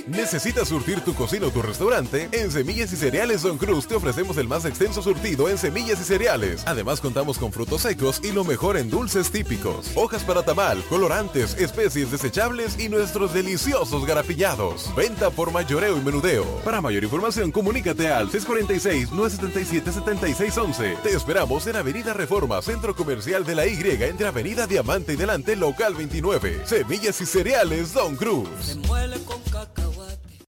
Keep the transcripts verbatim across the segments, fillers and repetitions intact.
¿Necesitas surtir tu cocina o tu restaurante? En Semillas y Cereales Don Cruz te ofrecemos el más extenso surtido en semillas y cereales. Además contamos con frutos secos y lo mejor en dulces típicos, hojas para tamal, colorantes, especies desechables y nuestros deliciosos garapiñados. Venta por mayoreo y menudeo. Para mayor información comunícate al seis cuatro seis, nueve siete siete, siete seis once. Te esperamos en Avenida Reforma, Centro Comercial de la Y, entre Avenida Diamante y Delante, local veintinueve. Semillas y Cereales Don Cruz. Se muele con cacahuate.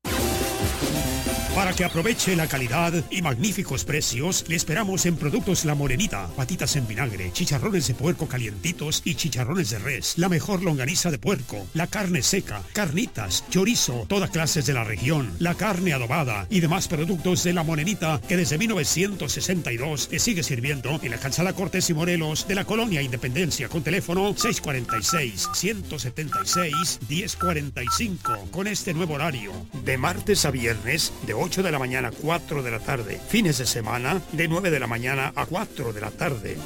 Para que aproveche la calidad y magníficos precios, le esperamos en Productos La Morenita. Patitas en vinagre, chicharrones de puerco calientitos y chicharrones de res. La mejor longaniza de puerco, la carne seca, carnitas, chorizo, todas clases de la región, la carne adobada y demás productos de La Morenita que desde mil novecientos sesenta y dos le sigue sirviendo en la calzada Cortés y Morelos de la Colonia Independencia con teléfono seis cuatro seis, uno siete seis, uno cero cuatro cinco con este nuevo horario de martes a viernes de ocho de la mañana a cuatro de la tarde. Fines de semana de nueve de la mañana a cuatro de la tarde.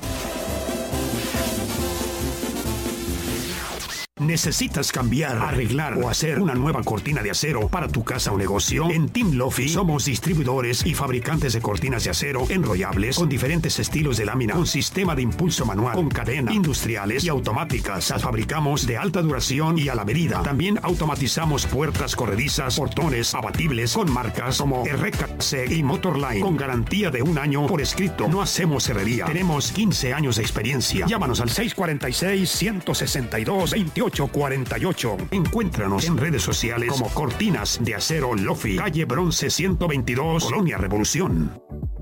¿Necesitas cambiar, arreglar o hacer una nueva cortina de acero para tu casa o negocio? En Team Lofi somos distribuidores y fabricantes de cortinas de acero enrollables con diferentes estilos de lámina, con sistema de impulso manual, con cadena, industriales y automáticas. Las fabricamos de alta duración y a la medida. También automatizamos puertas corredizas, portones abatibles con marcas como R K C y Motorline, con garantía de un año por escrito. No hacemos herrería. Tenemos quince años de experiencia. Llámanos al seis cuatro seis, uno seis dos, veintiocho cuarenta y ocho. Encuéntranos en redes sociales como Cortinas de Acero Lofi, calle Bronce ciento veintidós, Colonia Revolución.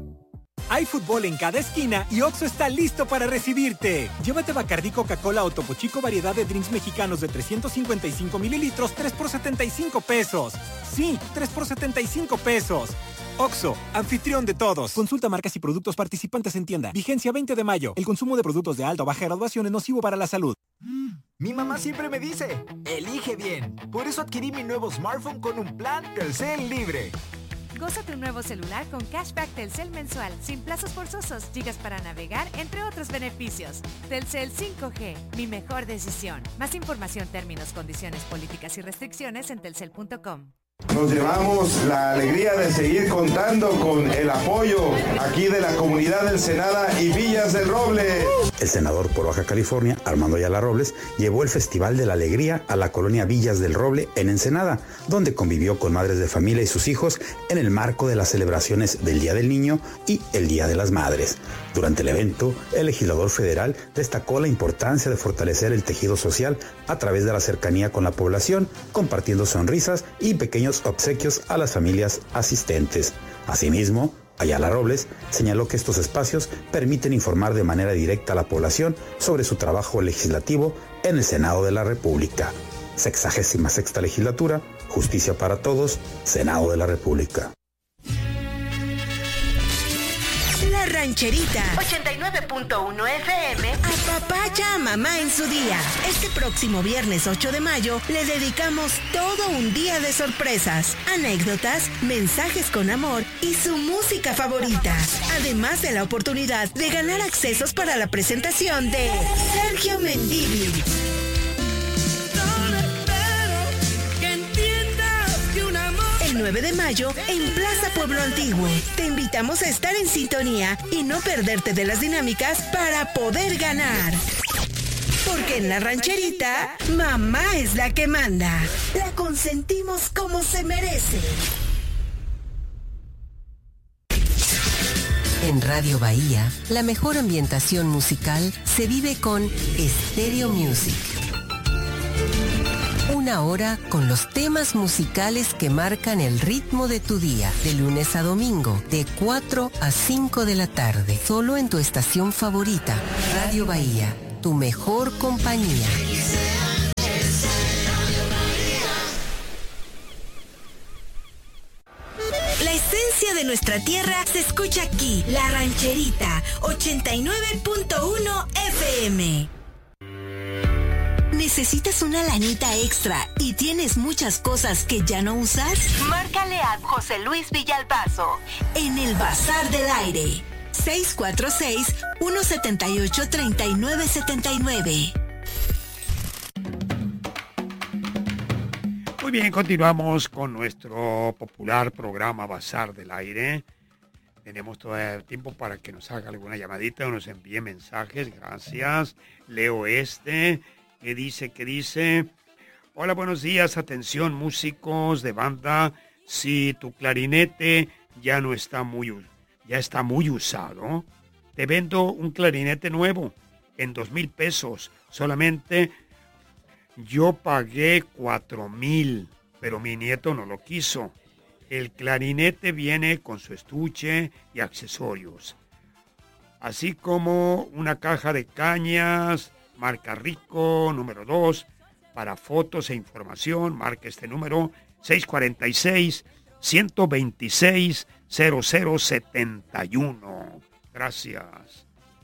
Hay fútbol en cada esquina y Oxxo está listo para recibirte. Llévate Bacardí, Coca-Cola o Topo Chico variedad de drinks mexicanos de trescientos cincuenta y cinco mililitros, tres por setenta y cinco pesos. Sí, tres por setenta y cinco pesos. Oxxo, anfitrión de todos. Consulta marcas y productos participantes en tienda. Vigencia veinte de mayo. El consumo de productos de alta o baja graduación es nocivo para la salud. Mi mamá siempre me dice, elige bien. Por eso adquirí mi nuevo smartphone con un plan Telcel Libre. Goza tu nuevo celular con cashback Telcel mensual, sin plazos forzosos, gigas para navegar, entre otros beneficios. Telcel cinco G, mi mejor decisión. Más información, términos, condiciones, políticas y restricciones en telcel punto com. Nos llevamos la alegría de seguir contando con el apoyo aquí de la comunidad de Ensenada y Villas del Roble. El senador por Baja California, Armando Ayala Robles, llevó el Festival de la Alegría a la colonia Villas del Roble en Ensenada, donde convivió con madres de familia y sus hijos en el marco de las celebraciones del Día del Niño y el Día de las Madres. Durante el evento, el legislador federal destacó la importancia de fortalecer el tejido social a través de la cercanía con la población, compartiendo sonrisas y pequeños obsequios a las familias asistentes. Asimismo, Ayala Robles señaló que estos espacios permiten informar de manera directa a la población sobre su trabajo legislativo en el Senado de la República. Sexagésima sexta legislatura, justicia para todos, Senado de la República. La Rancherita ochenta y nueve punto uno F M apapacha a mamá en su día. Este próximo viernes ocho de mayo le dedicamos todo un día de sorpresas, anécdotas, mensajes con amor y su música favorita. Además de la oportunidad de ganar accesos para la presentación de Sergio Mendívil. El nueve de mayo en Plaza Pueblo Antiguo. Te invitamos a estar en sintonía y no perderte de las dinámicas para poder ganar. Porque en la Rancherita, mamá es la que manda. La consentimos como se merece. En Radio Bahía, la mejor ambientación musical se vive con Stereo Music. Una hora con los temas musicales que marcan el ritmo de tu día, de lunes a domingo, de cuatro a cinco de la tarde, solo en tu estación favorita, Radio Bahía, tu mejor compañía. La esencia de nuestra tierra se escucha aquí, La Rancherita, ochenta y nueve punto uno F M. ¿Necesitas una lanita extra y tienes muchas cosas que ya no usas? Márcale a José Luis Villalbazo en el Bazar del Aire. seis cuatro seis, uno siete ocho, tres nueve siete nueve. Muy bien, continuamos con nuestro popular programa Bazar del Aire. Tenemos todo el tiempo para que nos haga alguna llamadita o nos envíe mensajes. Gracias. Leo este. ¿Qué dice? ¿Qué dice? Hola, buenos días. Atención, músicos de banda. Si tu clarinete ya no está muy, ya está muy usado, te vendo un clarinete nuevo en dos mil pesos. Solamente yo pagué cuatro mil, pero mi nieto no lo quiso. El clarinete viene con su estuche y accesorios, así como una caja de cañas, marca Rico, número dos, para fotos e información, marca este número seis cuatro seis, uno dos seis, cero cero siete uno. Gracias.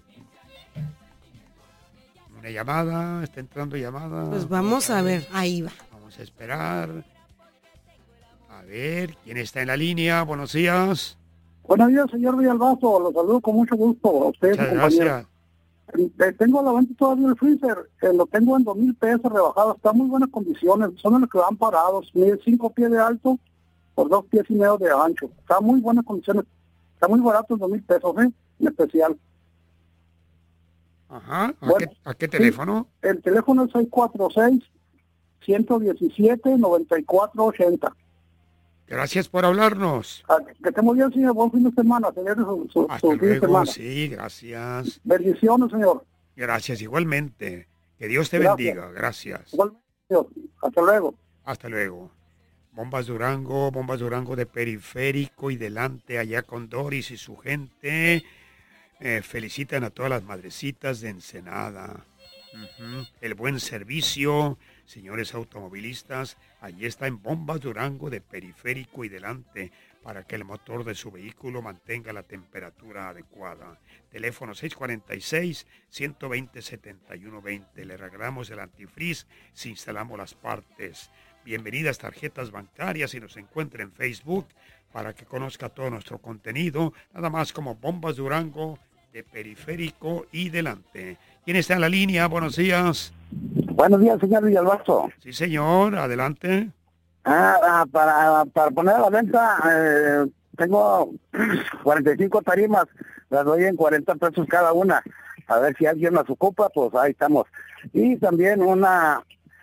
Una llamada, está entrando llamada. Pues vamos a ver, ahí va. Vamos a esperar. A ver, ¿quién está en la línea? Buenos días. Buenos días, señor Villalbazo. Los saludo con mucho gusto a ustedes, Muchas compañero. gracias. Eh, tengo a la venta todavía el freezer. Eh, lo tengo en dos mil pesos rebajado. Está en muy buenas condiciones. Son los que van parados. Mide cinco pies de alto por dos pies y medio de ancho. Está en muy buenas condiciones. Está muy barato en dos mil pesos, ¿eh? En especial. Ajá. ¿A, Bueno, qué, ¿A qué teléfono? Sí, el teléfono es seis cuatro seis, uno uno siete, nueve cuatro ocho cero. Gracias por hablarnos. Ah, que estemos bien, señor. Buen fin de semana. Señor, su, su, Hasta su fin de luego, semana. sí, gracias. Bendiciones, señor. Gracias, igualmente. Que Dios te Gracias. bendiga, gracias. Igualmente, señor. Hasta luego. Hasta luego. Bombas Durango, Bombas Durango de Periférico y delante allá con Doris y su gente. Eh, felicitan a todas las madrecitas de Ensenada. Uh-huh. El buen servicio, señores automovilistas, allí está en Bombas Durango de Periférico y delante para que el motor de su vehículo mantenga la temperatura adecuada. Teléfono seis cuatro seis, uno dos cero, siete uno dos cero. Le regalamos el antifreeze si instalamos las partes. Bienvenidas tarjetas bancarias y nos encuentre en Facebook para que conozca todo nuestro contenido, nada más como Bombas Durango de Periférico y delante. ¿Quién está en la línea? Buenos días. Buenos días, señor Villalbazo. Sí, señor, adelante. Ah, ah, para, para poner a la venta, eh, tengo cuarenta y cinco tarimas, las doy en cuarenta pesos cada una. A ver si alguien las ocupa, pues ahí estamos. Y también una,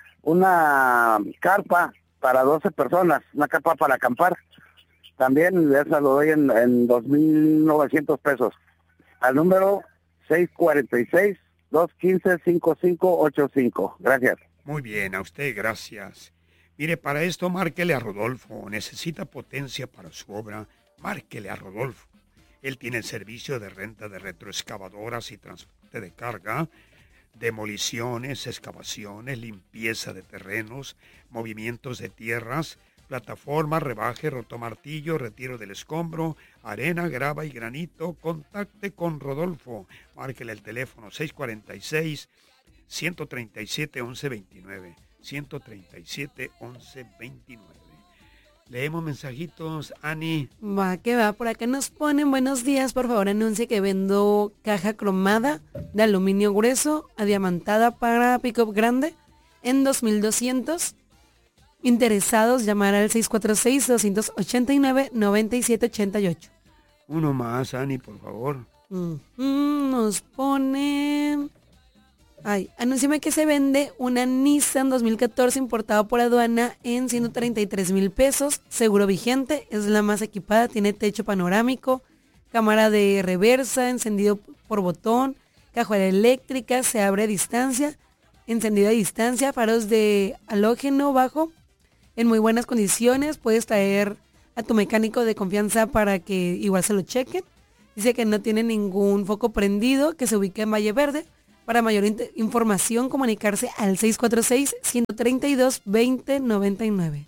una carpa para doce personas, una carpa para acampar. También esa lo doy en, en dos mil novecientos pesos. Al número seis cuatro seis, dos uno cinco, cinco cinco ocho cinco. Gracias. Muy bien, a usted, gracias. Mire, para esto márquele a Rodolfo. Necesita potencia para su obra, márquele a Rodolfo. Él tiene el servicio de renta de retroexcavadoras y transporte de carga, demoliciones, excavaciones, limpieza de terrenos, movimientos de tierras, plataforma, rebaje, rotomartillo, retiro del escombro, arena, grava y granito. Contacte con Rodolfo. Márquele el teléfono seis cuatro seis, uno tres siete, once veintinueve. ciento treinta y siete, once veintinueve. Leemos mensajitos, Ani. Va, que va. Por acá nos ponen buenos días. Por favor, anuncie que vendo caja cromada de aluminio grueso, adiamantada para pick-up grande en dos mil doscientos. Interesados, llamar al seis cuatro seis, dos ocho nueve, nueve siete ocho ocho. Uno más, Ani, por favor. Mm-hmm, nos ponen... Ay, anúnciame que se vende una Nissan dos mil catorce importada por aduana en ciento treinta y tres mil pesos, seguro vigente, es la más equipada, tiene techo panorámico, cámara de reversa, encendido por botón, cajuela eléctrica, se abre a distancia, encendido a distancia, faros de halógeno bajo, en muy buenas condiciones, puedes traer a tu mecánico de confianza para que igual se lo chequen. Dice que no tiene ningún foco prendido, que se ubica en Valle Verde. Para mayor información, comunicarse al seis cuatro seis, uno tres dos, dos cero nueve nueve.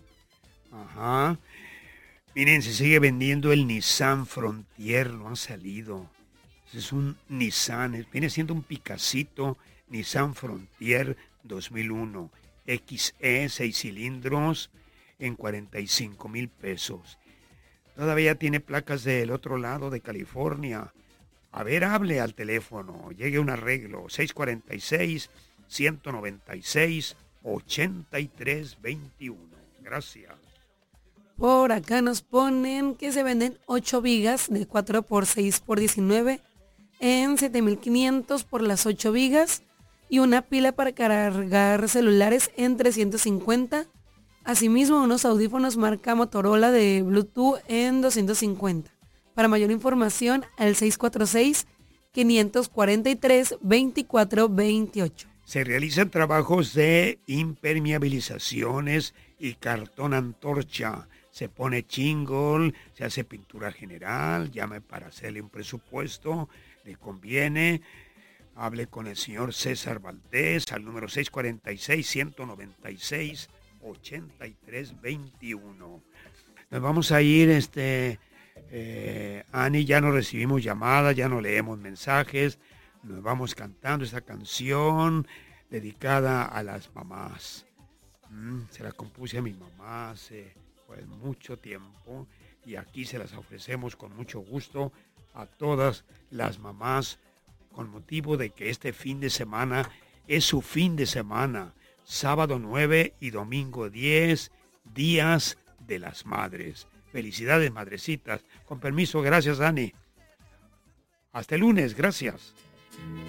Ajá. Miren, se sigue vendiendo el Nissan Frontier, no ha salido. Es un Nissan, viene siendo un Picacito Nissan Frontier dos mil uno. X E, seis cilindros, en cuarenta y cinco mil pesos. Todavía tiene placas del otro lado de California. A ver, hable al teléfono, llegue a un arreglo, seis cuatro seis, uno nueve seis, ocho tres dos uno. Gracias. Por acá nos ponen que se venden ocho vigas de cuatro por seis por diecinueve en siete mil quinientos por las ocho vigas y una pila para cargar celulares en trescientos cincuenta. Asimismo, unos audífonos marca Motorola de Bluetooth en doscientos cincuenta. Para mayor información, al seis cuatro seis, cinco cuatro tres, dos cuatro dos ocho. Se realizan trabajos de impermeabilizaciones y cartón antorcha. Se pone jingle, se hace pintura general, llame para hacerle un presupuesto, le conviene. Hable con el señor César Valdés al número seis cuatro seis, uno nueve seis, ocho tres dos uno. Nos vamos a ir, este, eh, Ani, ya no recibimos llamadas, ya no leemos mensajes. Nos vamos cantando esta canción dedicada a las mamás. Mm, se la compuse a mi mamá hace pues, mucho tiempo y aquí se las ofrecemos con mucho gusto a todas las mamás con motivo de que este fin de semana es su fin de semana, sábado nueve y domingo diez, días de las madres. Felicidades, madrecitas. Con permiso, gracias, Ani. Hasta el lunes, gracias.